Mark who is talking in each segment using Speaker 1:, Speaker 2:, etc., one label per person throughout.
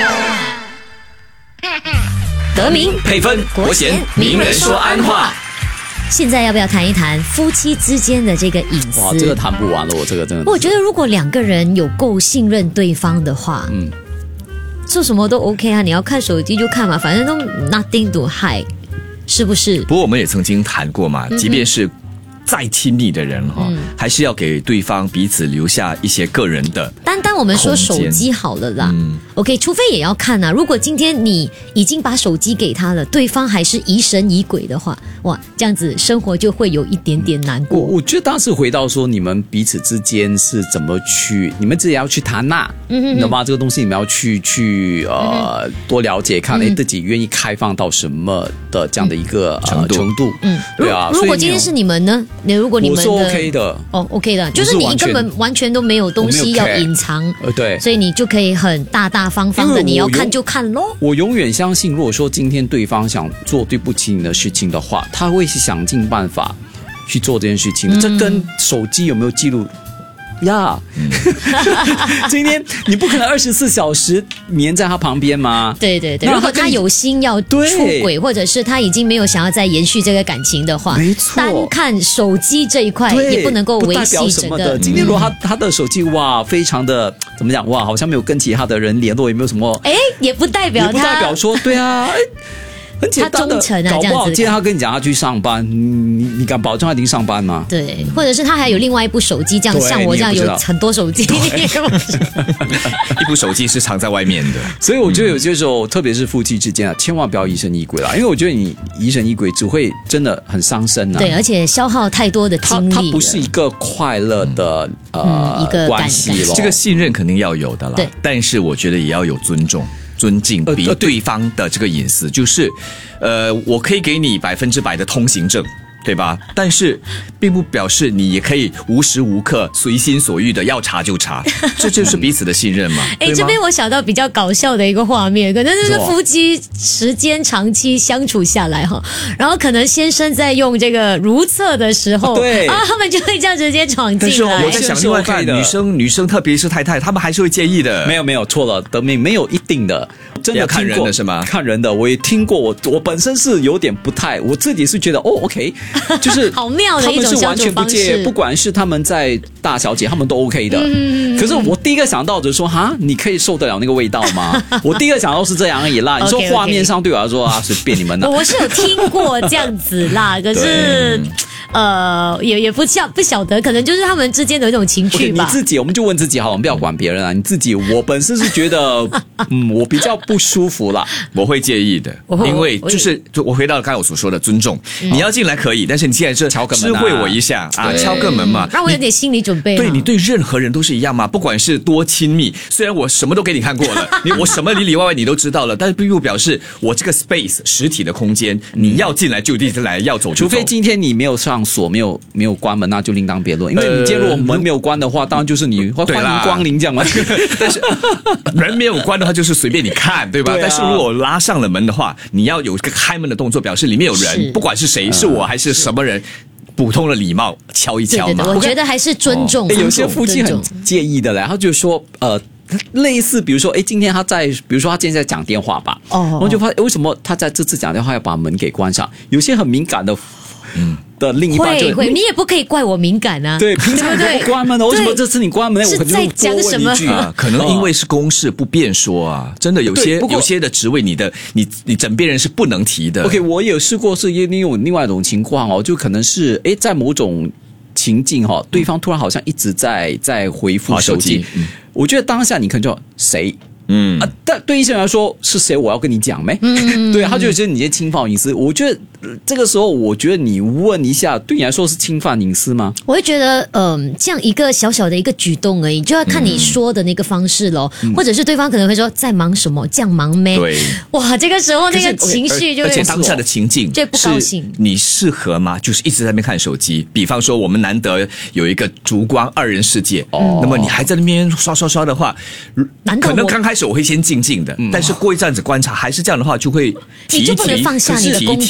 Speaker 1: 德明
Speaker 2: 配分国贤名人说安话。
Speaker 1: 现在要不要谈一谈夫妻之间的这个隐私？
Speaker 3: 哇，这个谈不完了，我这个真的。
Speaker 1: 我觉得如果两个人有够信任对方的话，做什么都 OK 啊。你要看手机就看嘛，反正都 nothing to hide， 是不是？
Speaker 2: 不过我们也曾经谈过嘛，即便是再亲密的人还是要给对方彼此留下一些个人的。
Speaker 1: 单我们说手机好了啦，OK， 除非也要看啊。如果今天你已经把手机给他了，对方还是疑神疑鬼的话，哇，这样子生活就会有一点点难过。
Speaker 3: 我觉得当时回到说你们彼此之间是怎么去，你们自己要去谈呐，懂吗？这个东西你们要去多了解，看自己愿意开放到什么的这样的一个程度。对啊。
Speaker 1: 如果今天是你们呢？如果你们的
Speaker 3: 我是 OK 的
Speaker 1: ，OK 的，就是你根本完全都没有东西要隐藏，
Speaker 3: 对，
Speaker 1: 所以你就可以很大大方方的，你要看就看咯。
Speaker 3: 我永远相信，如果说今天对方想做对不起你的事情的话，他会想尽办法去做这件事情。这跟手机有没有记录呀？今天你不可能24小时黏在他旁边吗？
Speaker 1: 对，如果他有心要出轨，或者是他已经没有想要再延续这个感情的话，
Speaker 3: 没错，
Speaker 1: 单看手机这一块也不能够维系整个。
Speaker 3: 今天如果他的手机哇，非常的怎么讲哇，好像没有跟其他的人联络，也没有什么，
Speaker 1: 也不代表
Speaker 3: 说对啊。很简单的，搞不好今天他跟你讲他去上班，你敢保证他一定上班吗？
Speaker 1: 对，或者是他还有另外一部手机，这样像我这样有很多手机，
Speaker 2: 一部手机是藏在外面的。
Speaker 3: 所以我觉得有些时候，特别是夫妻之间千万不要疑神疑鬼啦，因为我觉得你疑神疑鬼只会真的很伤身啊。
Speaker 1: 对，而且消耗太多的精力，
Speaker 3: 它不是一个快乐的
Speaker 1: 一个
Speaker 3: 关系咯。
Speaker 2: 这个信任肯定要有的啦，
Speaker 1: 对，
Speaker 2: 但是我觉得也要有尊重。尊敬对方的这个隐私，就是我可以给你100%的通行证，对吧？但是并不表示你也可以无时无刻随心所欲的要查就查，这就是彼此的信任嘛。
Speaker 1: 这边我想到比较搞笑的一个画面，可能就是夫妻时间长期相处下来哈，然后可能先生在用这个如厕的时候，
Speaker 3: 对
Speaker 1: 啊，他们就会这样直接闯进来。
Speaker 2: 但是我在想另外看女生特别是太太，他们还是会介意的。
Speaker 3: 没有错了，德明没有一定的。真的
Speaker 2: 看人的是吗？
Speaker 3: 看人的，我也听过。我本身是有点不太，我自己是觉得OK， 就是
Speaker 1: 好妙的一种相处方式。
Speaker 3: 不管是他们在大小姐，他们都 OK 的。可是我第一个想到的说，你可以受得了那个味道吗？我第一个想到是这样而已啦。你说画面上对我来说随便你们的。
Speaker 1: 我是有听过这样子啦，可是也不晓得，可能就是他们之间的一种情趣吧。
Speaker 3: 你自己，我们就问自己好，我们不要管别人啊。你自己，我本身是觉得，我比较不舒服啦，
Speaker 2: 我会介意的，因为就我回到刚才我所说的尊重，你要进来可以，但是你现在是
Speaker 3: 敲个门
Speaker 2: 知会我一下敲个门嘛，
Speaker 1: 让我有点心理准备。
Speaker 2: 对，你对任何人都是一样嘛，不管是多亲密，虽然我什么都给你看过了，我什么里里外外你都知道了，但是并不表示我这个 space 实体的空间，你要进来就进来，要走就走。
Speaker 3: 除非今天你没有上锁，没有关门，那就另当别论。因为你今天如果门没有关的话，当然就是你欢迎光临这样嘛。
Speaker 2: 但是人没有关的话，就是随便你看，对吧？但是如果拉上了门的话，你要有一个开门的动作，表示里面有人，不管是谁，是我还是什么人。普通的礼貌敲一敲嘛，
Speaker 1: 我觉得还是尊重。
Speaker 3: 有些夫妻很介意的嘞，他就说类似比如说今天他在，比如说他今天在讲电话吧，然后就发现为什么他在这次讲电话要把门给关上？有些很敏感的。的另一半就
Speaker 1: 会，你也不可以怪我敏感啊。
Speaker 3: 对，平常你不关门的，为什么这次你关门？
Speaker 1: 是在讲什么？
Speaker 2: 可能因为是公事不便说啊，真的有些的职位，你枕边人是不能提的。
Speaker 3: OK， 我有试过，是因为有另外一种情况就可能是在某种情境对方突然好像一直在回复手机，我觉得当下你可能就谁。但对一些人来说是谁我要跟你讲没？对，他就觉得你在侵犯隐私。我觉得这个时候，我觉得你问一下，对你来说是侵犯隐私吗？
Speaker 1: 我会觉得，这样一个小小的一个举动而已，就要看你说的那个方式咯，或者是对方可能会说在忙什么，这样忙咩？
Speaker 2: 对，
Speaker 1: 哇，这个时候那个情绪就会，
Speaker 2: 而且当下的情境
Speaker 1: 就不高兴。
Speaker 2: 你适合吗？就是一直在那边看手机。比方说，我们难得有一个烛光2人世界，那么你还在那边刷的话，可能刚开始我会先静静的，但是过一阵子观察还是这样的话，就会提一提，
Speaker 1: 你就不能放下你的工作。
Speaker 3: 可是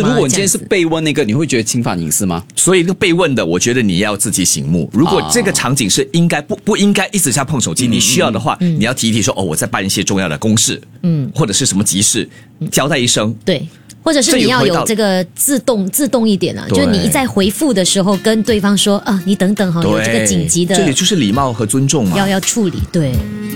Speaker 3: 如果你今天是被问那个，你会觉得侵犯隐私吗？
Speaker 2: 所以那个被问的，我觉得你要自己醒目。如果这个场景是应该不应该一直在碰手机，你需要的话，你要提一提说我在办一些重要的公事，或者是什么急事，交代一声，
Speaker 1: 对。或者是你要有这个自动一点啊，就是你一在回复的时候跟对方说你等等哈，有这个紧急的，
Speaker 2: 这里就是礼貌和尊重嘛，
Speaker 1: 要处理，对。